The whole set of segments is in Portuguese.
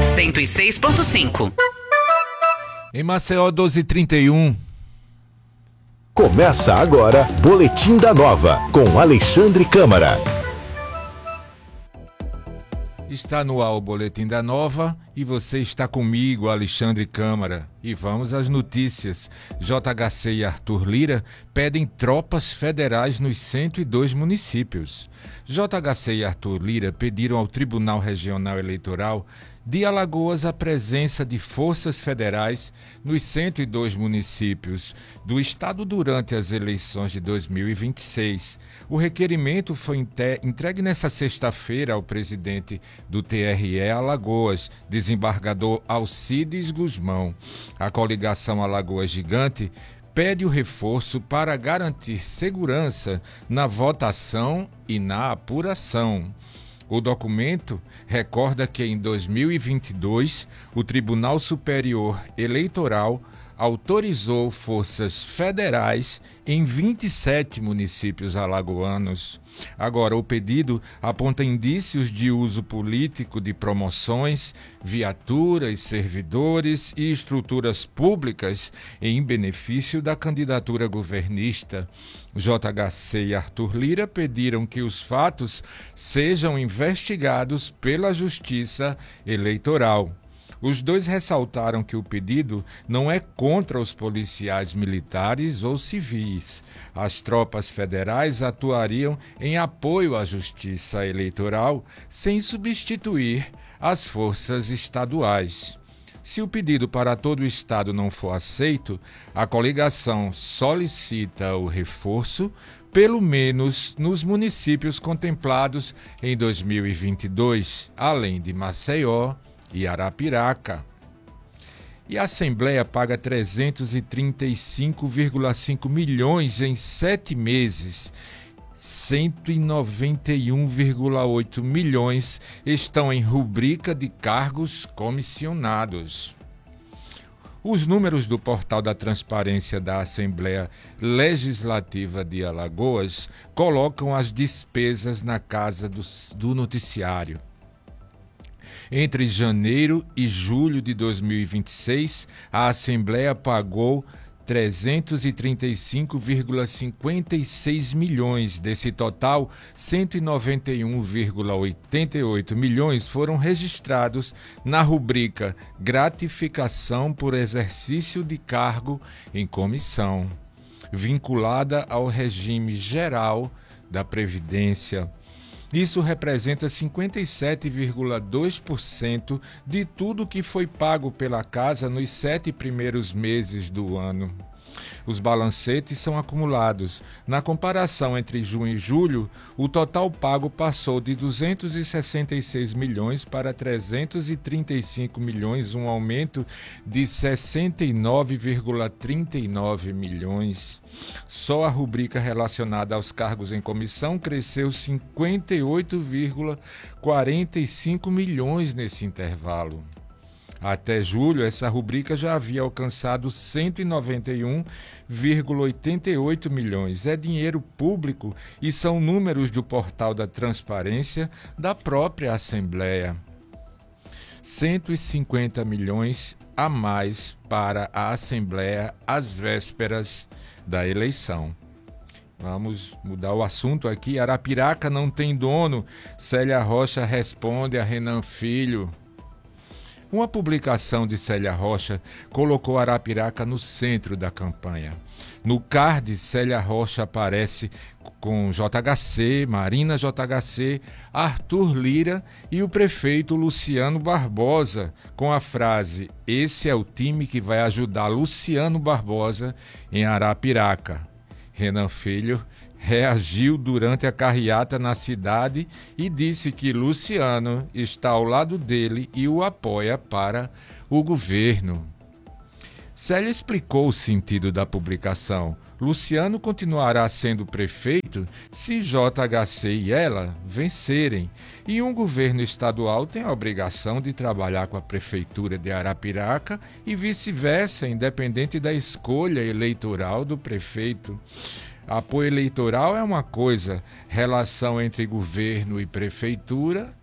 106.5. Em Maceió, 12h31. Começa agora, Boletim da Nova, com Alexandre Câmara. Está no ar o Boletim da Nova e você está comigo, Alexandre Câmara. E vamos às notícias. JHC e Arthur Lira pedem tropas federais nos 102 municípios. JHC e Arthur Lira pediram ao Tribunal Regional Eleitoral de Alagoas a presença de forças federais nos 102 municípios do estado durante as eleições de 2026. O requerimento foi entregue nesta sexta-feira ao presidente do TRE Alagoas, desembargador Alcides Guzmão. A coligação Alagoas Gigante pede o reforço para garantir segurança na votação e na apuração. O documento recorda que em 2022, o Tribunal Superior Eleitoral autorizou forças federais em 27 municípios alagoanos. Agora, o pedido aponta indícios de uso político de promoções, viaturas, servidores e estruturas públicas em benefício da candidatura governista. JHC e Arthur Lira pediram que os fatos sejam investigados pela Justiça Eleitoral. Os dois ressaltaram que o pedido não é contra os policiais militares ou civis. As tropas federais atuariam em apoio à Justiça Eleitoral, sem substituir as forças estaduais. Se o pedido para todo o estado não for aceito, a coligação solicita o reforço, pelo menos nos municípios contemplados em 2022, além de Maceió e Arapiraca. E a Assembleia paga 335,5 milhões em 7 meses. 191,8 milhões estão em rubrica de cargos comissionados. Os números do portal da Transparência da Assembleia Legislativa de Alagoas colocam as despesas na casa do noticiário. Entre janeiro e julho de 2026, a Assembleia pagou 335,56 milhões. Desse total, 191,88 milhões foram registrados na rubrica Gratificação por exercício de cargo em comissão, vinculada ao regime geral da Previdência. Isso representa 57,2% de tudo que foi pago pela Casa nos 7 primeiros meses do ano. Os balancetes são acumulados. Na comparação entre junho e julho, o total pago passou de 266 milhões para 335 milhões, um aumento de 69,39 milhões. Só a rubrica relacionada aos cargos em comissão cresceu 58,45 milhões nesse intervalo. Até julho, essa rubrica já havia alcançado 191,88 milhões. É dinheiro público e são números do portal da Transparência da própria Assembleia. 150 milhões a mais para a Assembleia às vésperas da eleição. Vamos mudar o assunto aqui. Arapiraca não tem dono. Célia Rocha responde a Renan Filho. Uma publicação de Célia Rocha colocou Arapiraca no centro da campanha. No card, Célia Rocha aparece com JHC, Marina JHC, Arthur Lira e o prefeito Luciano Barbosa, com a frase: "Esse é o time que vai ajudar Luciano Barbosa em Arapiraca". Renan Filho reagiu durante a carreata na cidade e disse que Luciano está ao lado dele e o apoia para o governo. Célia explicou o sentido da publicação. Luciano continuará sendo prefeito se JHC e ela vencerem, e um governo estadual tem a obrigação de trabalhar com a prefeitura de Arapiraca e vice-versa, independente da escolha eleitoral do prefeito. Apoio eleitoral é uma coisa, relação entre governo e prefeitura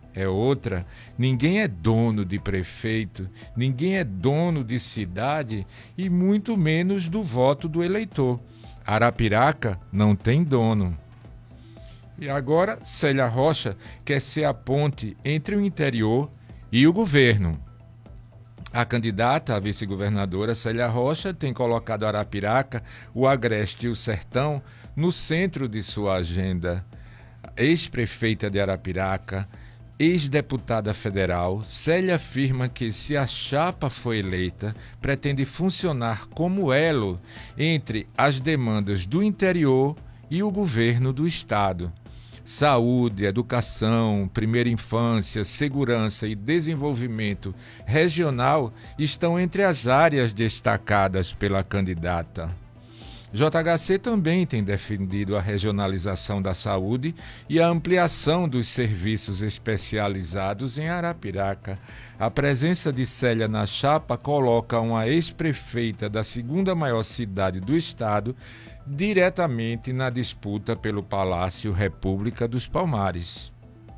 é outra. Ninguém é dono de prefeito, ninguém é dono de cidade e muito menos do voto do eleitor. Arapiraca não tem dono. E agora, Célia Rocha quer ser a ponte entre o interior e o governo. A candidata a vice-governadora Célia Rocha tem colocado Arapiraca, o Agreste e o Sertão no centro de sua agenda. Ex-prefeita de Arapiraca, ex-deputada federal, Célia afirma que, se a chapa for eleita, pretende funcionar como elo entre as demandas do interior e o governo do estado. Saúde, educação, primeira infância, segurança e desenvolvimento regional estão entre as áreas destacadas pela candidata. JHC também tem defendido a regionalização da saúde e a ampliação dos serviços especializados em Arapiraca. A presença de Célia na chapa coloca uma ex-prefeita da segunda maior cidade do estado diretamente na disputa pelo Palácio República dos Palmares.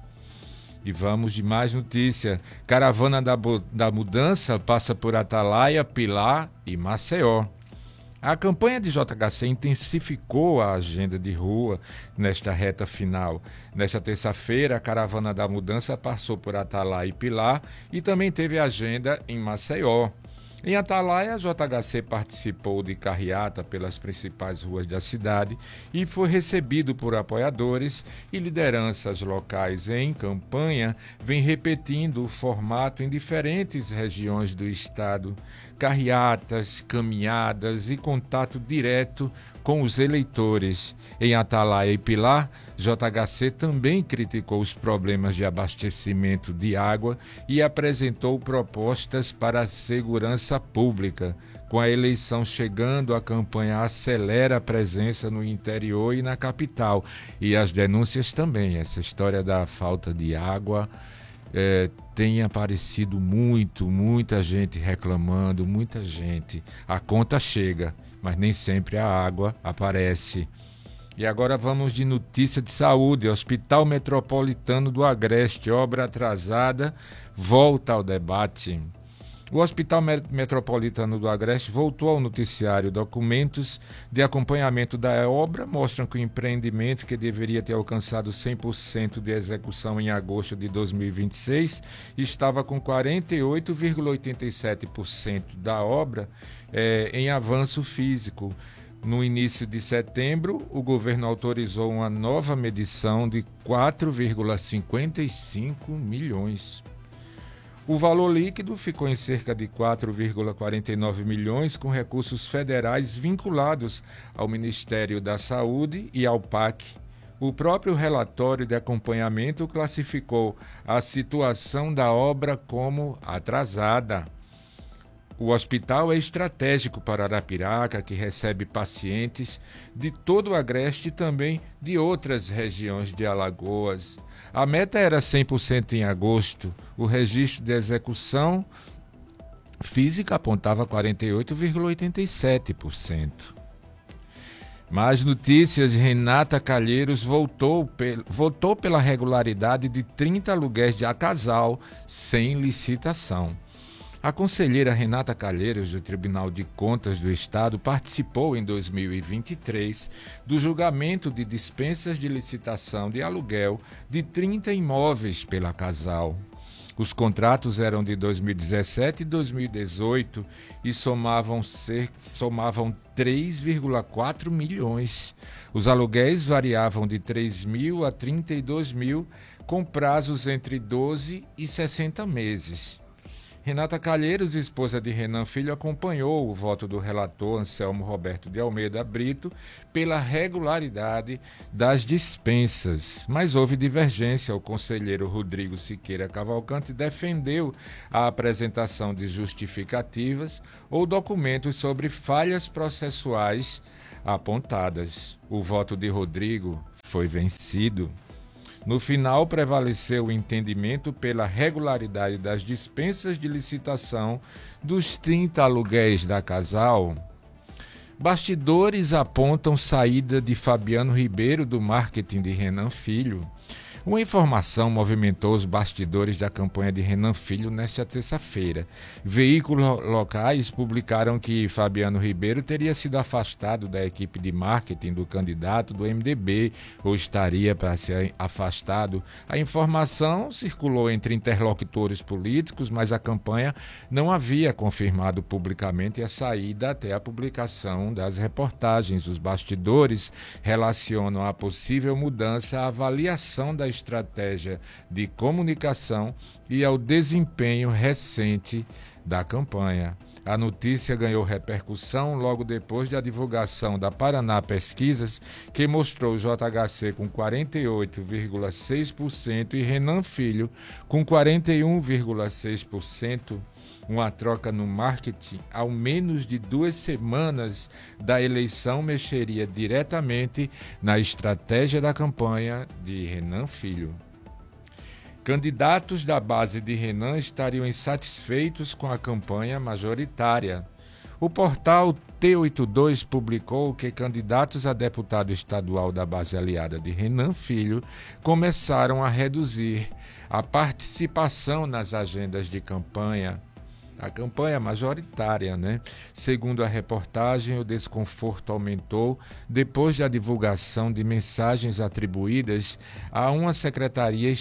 E vamos de mais notícia. Caravana da Mudança passa por Atalaia, Pilar e Maceió. A campanha de JHC intensificou a agenda de rua nesta reta final. Nesta terça-feira, a Caravana da Mudança passou por Atalaia e Pilar e também teve agenda em Maceió. Em Atalaia, a JHC participou de carreata pelas principais ruas da cidade e foi recebido por apoiadores e lideranças locais. Em campanha, vem repetindo o formato em diferentes regiões do estado. Carreatas, caminhadas e contato direto com os eleitores. Em Atalaia e Pilar, JHC também criticou os problemas de abastecimento de água e apresentou propostas para a segurança pública. Com a eleição chegando, a campanha acelera a presença no interior e na capital. E as denúncias também. Essa história da falta de água tem aparecido muita gente reclamando, muita gente. A conta chega, mas nem sempre a água aparece. E agora vamos de notícia de saúde. Hospital Metropolitano do Agreste, obra atrasada, volta ao debate. O Hospital Metropolitano do Agreste voltou ao noticiário. Documentos de acompanhamento da obra mostram que o empreendimento, que deveria ter alcançado 100% de execução em agosto de 2026, estava com 48,87% da obra em avanço físico. No início de setembro, o governo autorizou uma nova medição de 4,55 milhões. O valor líquido ficou em cerca de 4,49 milhões, com recursos federais vinculados ao Ministério da Saúde e ao PAC. O próprio relatório de acompanhamento classificou a situação da obra como atrasada. O hospital é estratégico para Arapiraca, que recebe pacientes de todo o Agreste e também de outras regiões de Alagoas. A meta era 100% em agosto. O registro de execução física apontava 48,87%. Mais notícias. Renata Calheiros votou pela regularidade de 30 aluguéis de casal sem licitação. A conselheira Renata Calheiros, do Tribunal de Contas do Estado, participou em 2023 do julgamento de dispensas de licitação de aluguel de 30 imóveis pela Casal. Os contratos eram de 2017 e 2018 e somavam 3,4 milhões. Os aluguéis variavam de 3 mil a 32 mil, com prazos entre 12 e 60 meses. Renata Calheiros, esposa de Renan Filho, acompanhou o voto do relator Anselmo Roberto de Almeida Brito pela regularidade das dispensas, mas houve divergência. O conselheiro Rodrigo Siqueira Cavalcante defendeu a apresentação de justificativas ou documentos sobre falhas processuais apontadas. O voto de Rodrigo foi vencido. No final, prevaleceu o entendimento pela regularidade das dispensas de licitação dos 30 aluguéis da Casal. Bastidores apontam saída de Fabiano Ribeiro do marketing de Renan Filho. Uma informação movimentou os bastidores da campanha de Renan Filho nesta terça-feira. Veículos locais publicaram que Fabiano Ribeiro teria sido afastado da equipe de marketing do candidato do MDB ou estaria para ser afastado. A informação circulou entre interlocutores políticos, mas a campanha não havia confirmado publicamente a saída até a publicação das reportagens. Os bastidores relacionam a possível mudança à avaliação da estratégia de comunicação e ao desempenho recente da campanha. A notícia ganhou repercussão logo depois da divulgação da Paraná Pesquisas, que mostrou JHC com 48,6% e Renan Filho com 41,6%. Uma troca no marketing ao menos de 2 semanas da eleição mexeria diretamente na estratégia da campanha de Renan Filho. Candidatos da base de Renan estariam insatisfeitos com a campanha majoritária. O portal T82 publicou que candidatos a deputado estadual da base aliada de Renan Filho começaram a reduzir a participação nas agendas de campanha. A campanha majoritária, Segundo a reportagem, o desconforto aumentou depois da divulgação de mensagens atribuídas a uma secretária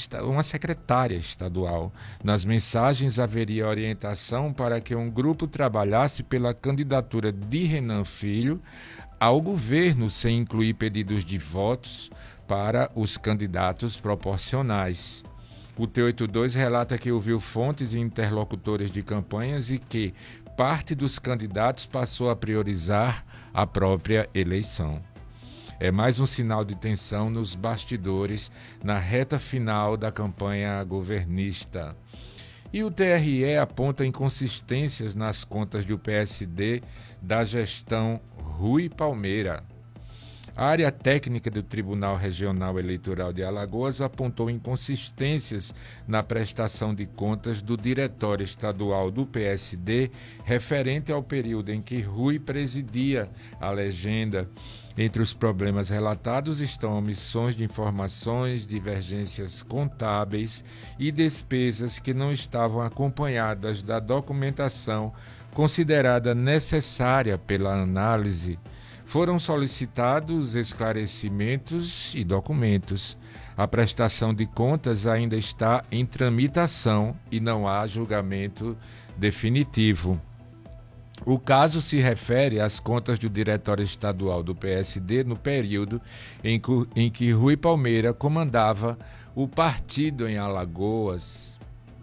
estadual. Nas mensagens haveria orientação para que um grupo trabalhasse pela candidatura de Renan Filho ao governo, sem incluir pedidos de votos para os candidatos proporcionais. O T82 relata que ouviu fontes e interlocutores de campanhas e que parte dos candidatos passou a priorizar a própria eleição. É mais um sinal de tensão nos bastidores na reta final da campanha governista. E o TRE aponta inconsistências nas contas do PSD da gestão Rui Palmeira. A área técnica do Tribunal Regional Eleitoral de Alagoas apontou inconsistências na prestação de contas do Diretório Estadual do PSD referente ao período em que Rui presidia a legenda. Entre os problemas relatados estão omissões de informações, divergências contábeis e despesas que não estavam acompanhadas da documentação considerada necessária pela análise. Foram solicitados esclarecimentos e documentos. A prestação de contas ainda está em tramitação e não há julgamento definitivo. O caso se refere às contas do Diretório Estadual do PSD no período em que Rui Palmeira comandava o partido em Alagoas.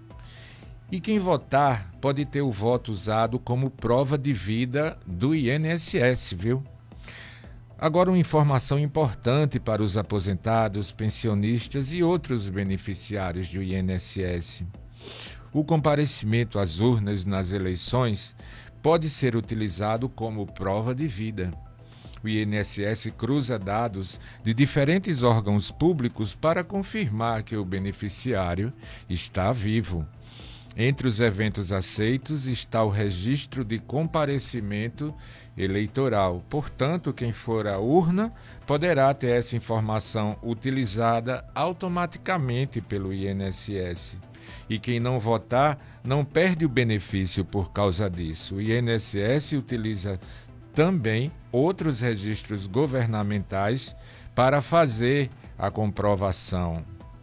E quem votar pode ter o voto usado como prova de vida do INSS, viu? Agora, uma informação importante para os aposentados, pensionistas e outros beneficiários do INSS. O comparecimento às urnas nas eleições pode ser utilizado como prova de vida. O INSS cruza dados de diferentes órgãos públicos para confirmar que o beneficiário está vivo. Entre os eventos aceitos está o registro de comparecimento eleitoral. Portanto, quem for à urna poderá ter essa informação utilizada automaticamente pelo INSS. E quem não votar não perde o benefício por causa disso. O INSS utiliza também outros registros governamentais para fazer a comprovação.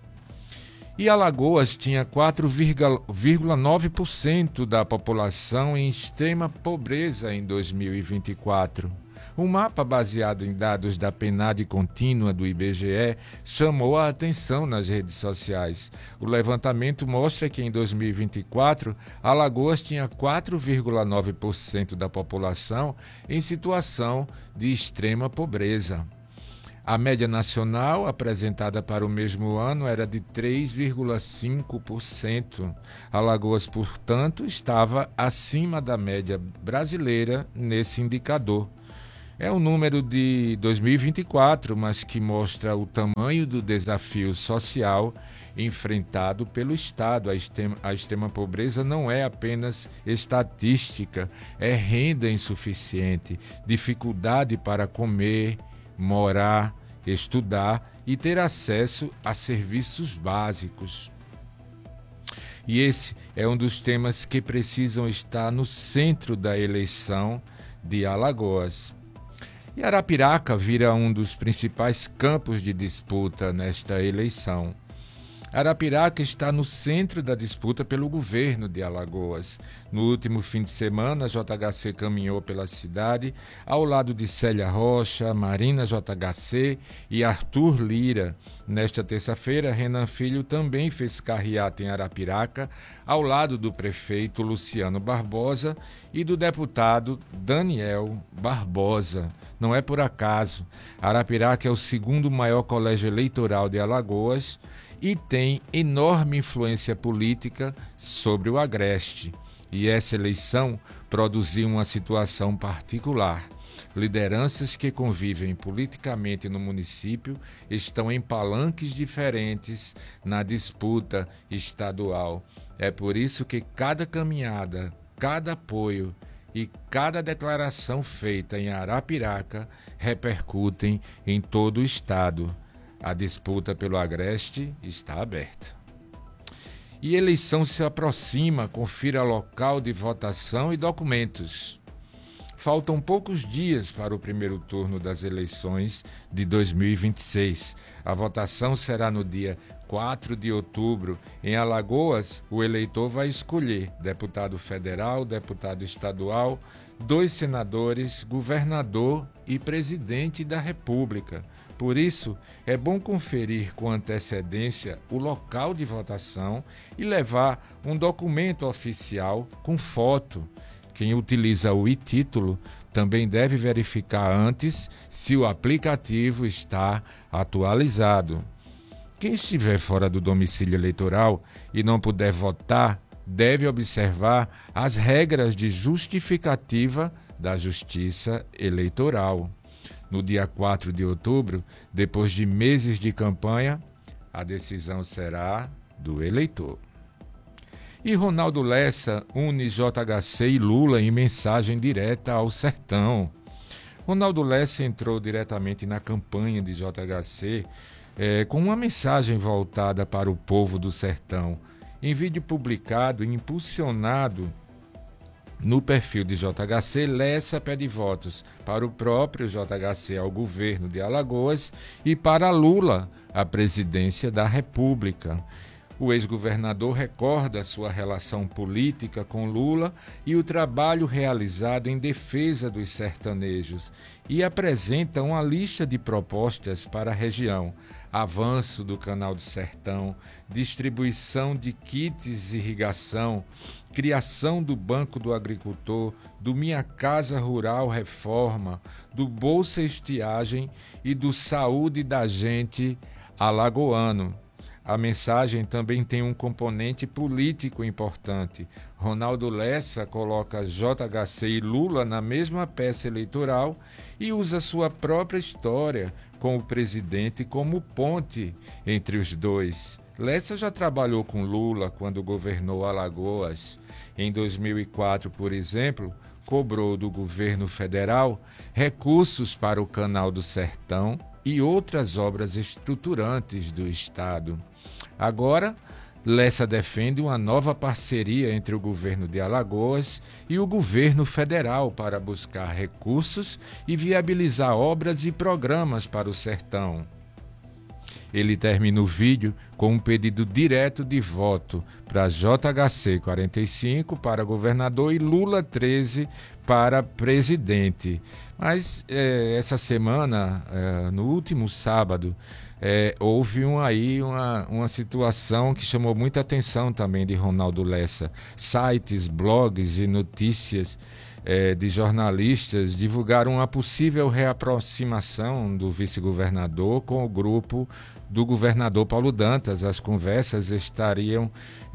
E Alagoas tinha 4,9% da população em extrema pobreza em 2024. Um mapa baseado em dados da PNAD contínua do IBGE chamou a atenção nas redes sociais. O levantamento mostra que em 2024, Alagoas tinha 4,9% da população em situação de extrema pobreza. A média nacional apresentada para o mesmo ano era de 3,5%. Alagoas, portanto, estava acima da média brasileira nesse indicador. É um número de 2024, mas que mostra o tamanho do desafio social enfrentado pelo Estado. A extrema pobreza não é apenas estatística, é renda insuficiente, dificuldade para comer, morar estudar e ter acesso a serviços básicos. E esse é um dos temas que precisam estar no centro da eleição de Alagoas. E Arapiraca vira um dos principais campos de disputa nesta eleição. Arapiraca está no centro da disputa pelo governo de Alagoas. No último fim de semana, a JHC caminhou pela cidade ao lado de Célia Rocha, Marina JHC e Arthur Lira. Nesta terça-feira, Renan Filho também fez carreata em Arapiraca, ao lado do prefeito Luciano Barbosa e do deputado Daniel Barbosa. Não é por acaso. Arapiraca é o segundo maior colégio eleitoral de Alagoas e tem enorme influência política sobre o Agreste. E essa eleição produziu uma situação particular. Lideranças que convivem politicamente no município estão em palanques diferentes na disputa estadual. É por isso que cada caminhada, cada apoio e cada declaração feita em Arapiraca repercutem em todo o estado. A disputa pelo Agreste está aberta. E eleição se aproxima, confira local de votação e documentos. Faltam poucos dias para o primeiro turno das eleições de 2026. A votação será no dia 4 de outubro. Em Alagoas, o eleitor vai escolher deputado federal, deputado estadual, 2 senadores, governador e presidente da República. Por isso, é bom conferir com antecedência o local de votação e levar um documento oficial com foto. Quem utiliza o e-título também deve verificar antes se o aplicativo está atualizado. Quem estiver fora do domicílio eleitoral e não puder votar, deve observar as regras de justificativa da Justiça Eleitoral. No dia 4 de outubro, depois de meses de campanha, a decisão será do eleitor. E Ronaldo Lessa une JHC e Lula em mensagem direta ao sertão. Ronaldo Lessa entrou diretamente na campanha de JHC com uma mensagem voltada para o povo do sertão. Em vídeo publicado e impulsionado no perfil de JHC, Lessa pede votos para o próprio JHC ao governo de Alagoas e para Lula à presidência da República. O ex-governador recorda sua relação política com Lula e o trabalho realizado em defesa dos sertanejos e apresenta uma lista de propostas para a região: avanço do Canal do Sertão, distribuição de kits de irrigação, criação do Banco do Agricultor, do Minha Casa Rural Reforma, do Bolsa Estiagem e do Saúde da Gente alagoano. A mensagem também tem um componente político importante. Ronaldo Lessa coloca JHC e Lula na mesma peça eleitoral e usa sua própria história com o presidente como ponte entre os dois. Lessa já trabalhou com Lula quando governou Alagoas. Em 2004, por exemplo, cobrou do governo federal recursos para o Canal do Sertão e outras obras estruturantes do Estado. Agora, Lessa defende uma nova parceria entre o governo de Alagoas e o governo federal para buscar recursos e viabilizar obras e programas para o sertão. Ele termina o vídeo com um pedido direto de voto para JHC 45 para governador e Lula 13 para presidente. Mas essa semana, no último sábado, houve uma situação que chamou muita atenção também de Ronaldo Lessa. Sites, blogs e notícias de jornalistas divulgaram uma possível reaproximação do vice-governador com o grupo do governador Paulo Dantas. As conversas estariam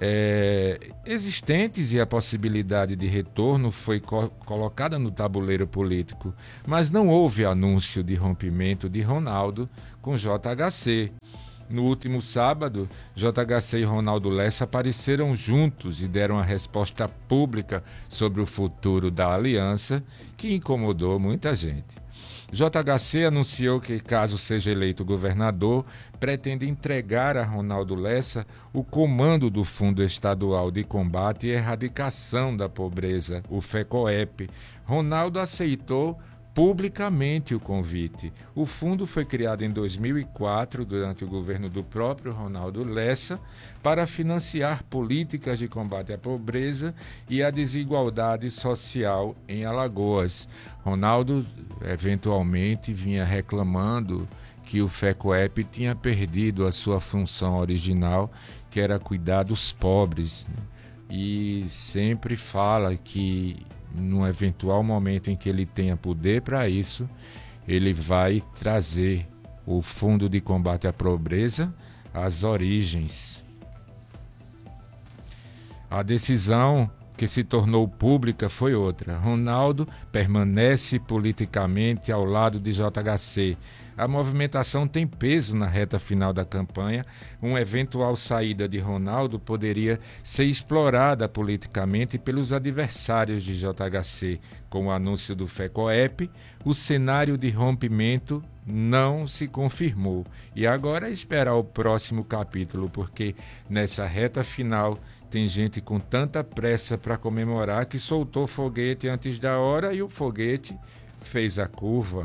existentes e a possibilidade de retorno foi colocada no tabuleiro político, mas não houve anúncio de rompimento de Ronaldo com JHC. No último sábado, JHC e Ronaldo Lessa apareceram juntos e deram uma resposta pública sobre o futuro da aliança, que incomodou muita gente. JHC anunciou que, caso seja eleito governador, pretende entregar a Ronaldo Lessa o comando do Fundo Estadual de Combate e Erradicação da Pobreza, o FECOEP. Ronaldo aceitou publicamente o convite. O fundo foi criado em 2004, durante o governo do próprio Ronaldo Lessa, para financiar políticas de combate à pobreza e à desigualdade social em Alagoas. Ronaldo, eventualmente, vinha reclamando que o FECOEP tinha perdido a sua função original, que era cuidar dos pobres, né? E sempre fala que, num eventual momento em que ele tenha poder para isso, ele vai trazer o Fundo de Combate à Pobreza às origens. A decisão que se tornou pública foi outra. Ronaldo permanece politicamente ao lado de JHC. A movimentação tem peso na reta final da campanha. Uma eventual saída de Ronaldo poderia ser explorada politicamente pelos adversários de JHC. Com o anúncio do FECOEP, o cenário de rompimento não se confirmou. E agora é esperar o próximo capítulo, porque nessa reta final tem gente com tanta pressa para comemorar que soltou foguete antes da hora e o foguete fez a curva.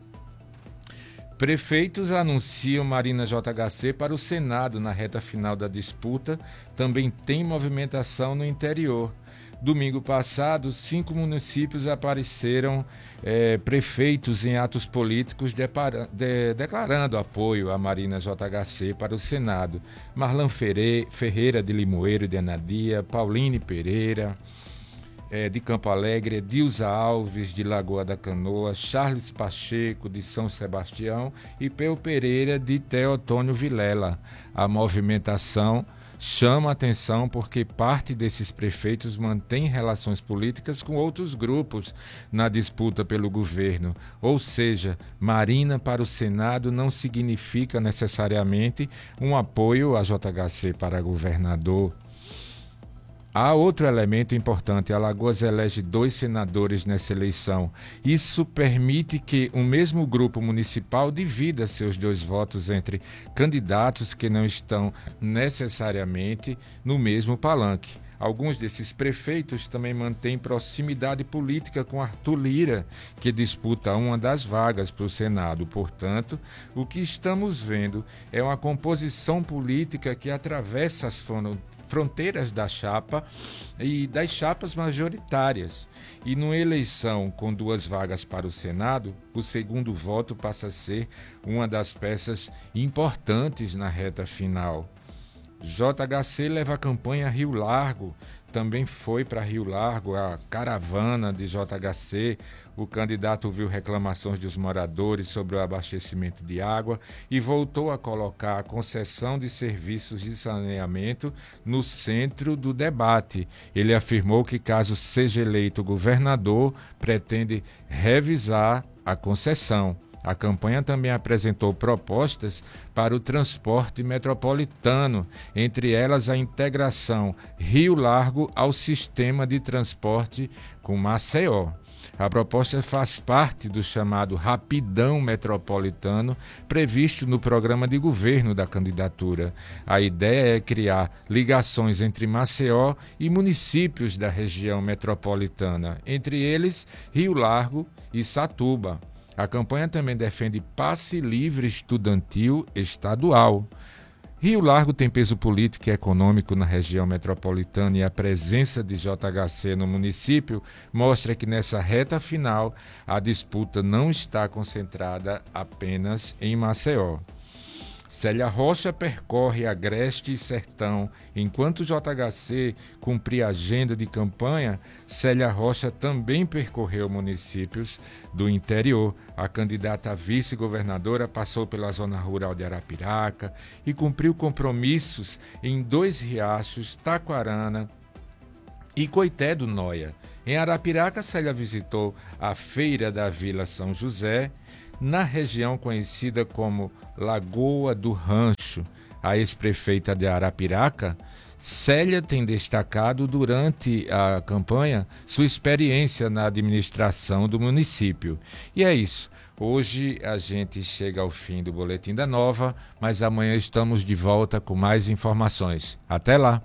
Prefeitos anunciam Marina JHC para o Senado na reta final da disputa. Também tem movimentação no interior. Domingo passado, 5 municípios apareceram prefeitos em atos políticos declarando apoio a Marina JHC para o Senado. Marlan Ferreira de Limoeiro de Anadia, Pauline Pereira de Campo Alegre, Dilza Alves de Lagoa da Canoa, Charles Pacheco de São Sebastião e Peu Pereira de Teotônio Vilela. A movimentação chama a atenção porque parte desses prefeitos mantém relações políticas com outros grupos na disputa pelo governo. Ou seja, Marina para o Senado não significa necessariamente um apoio a JHC para governador. Há outro elemento importante: Alagoas elege 2 senadores nessa eleição. Isso permite que um mesmo grupo municipal divida seus 2 votos entre candidatos que não estão necessariamente no mesmo palanque. Alguns desses prefeitos também mantêm proximidade política com Arthur Lira, que disputa uma das vagas para o Senado. Portanto, o que estamos vendo é uma composição política que atravessa as fronteiras da chapa e das chapas majoritárias. E numa eleição com 2 vagas para o Senado, o segundo voto passa a ser uma das peças importantes na reta final. JHC leva a campanha a Rio Largo. Também foi para Rio Largo a caravana de JHC. O candidato ouviu reclamações dos moradores sobre o abastecimento de água e voltou a colocar a concessão de serviços de saneamento no centro do debate. Ele afirmou que, caso seja eleito governador, pretende revisar a concessão. A campanha também apresentou propostas para o transporte metropolitano, entre elas a integração Rio Largo ao sistema de transporte com Maceió. A proposta faz parte do chamado Rapidão Metropolitano, previsto no programa de governo da candidatura. A ideia é criar ligações entre Maceió e municípios da região metropolitana, entre eles Rio Largo e Satuba. A campanha também defende passe livre estudantil estadual. Rio Largo tem peso político e econômico na região metropolitana e a presença de JHC no município mostra que nessa reta final a disputa não está concentrada apenas em Maceió. Célia Rocha percorre Agreste e Sertão. Enquanto JHC cumpria a agenda de campanha, Célia Rocha também percorreu municípios do interior. A candidata a vice-governadora passou pela zona rural de Arapiraca e cumpriu compromissos em 2 riachos, Taquarana e Coité do Noia. Em Arapiraca, Célia visitou a Feira da Vila São José, na região conhecida como Lagoa do Rancho. A ex-prefeita de Arapiraca Célia tem destacado durante a campanha sua experiência na administração do município. E é isso. Hoje a gente chega ao fim do Boletim da Nova, mas amanhã estamos de volta com mais informações. Até lá!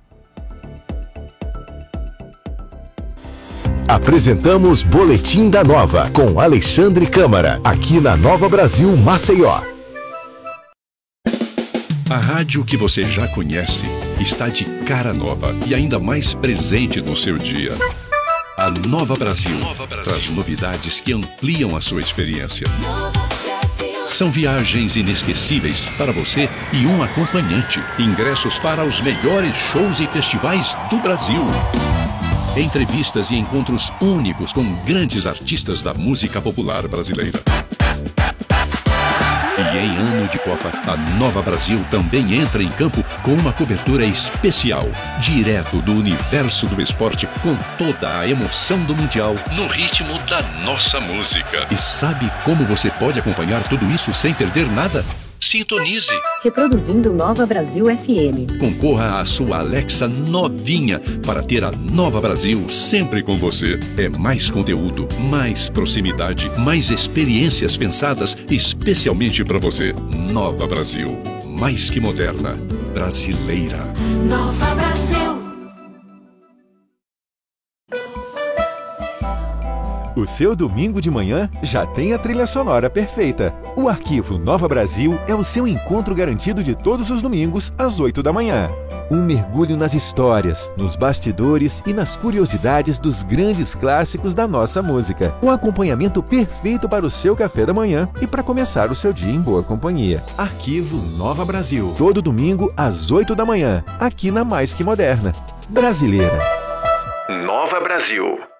Apresentamos Boletim da Nova com Alexandre Câmara, aqui na Nova Brasil Maceió. A rádio que você já conhece está de cara nova e ainda mais presente no seu dia. A Nova Brasil traz novidades que ampliam a sua experiência. São viagens inesquecíveis para você e um acompanhante. Ingressos para os melhores shows e festivais do Brasil. Entrevistas e encontros únicos com grandes artistas da música popular brasileira. E em ano de Copa, a Nova Brasil também entra em campo com uma cobertura especial, direto do universo do esporte, com toda a emoção do Mundial, no ritmo da nossa música. E sabe como você pode acompanhar tudo isso sem perder nada? Sintonize. Reproduzindo Nova Brasil FM. Concorra à sua Alexa novinha para ter a Nova Brasil sempre com você. É mais conteúdo, mais proximidade, mais experiências pensadas especialmente para você. Nova Brasil. Mais que moderna. Brasileira. Nova Brasil. O seu domingo de manhã já tem a trilha sonora perfeita. O Arquivo Nova Brasil é o seu encontro garantido de todos os domingos, às 8 da manhã. Um mergulho nas histórias, nos bastidores e nas curiosidades dos grandes clássicos da nossa música. Um acompanhamento perfeito para o seu café da manhã e para começar o seu dia em boa companhia. Arquivo Nova Brasil. Todo domingo, às 8 da manhã, aqui na Mais Que Moderna. Brasileira. Nova Brasil.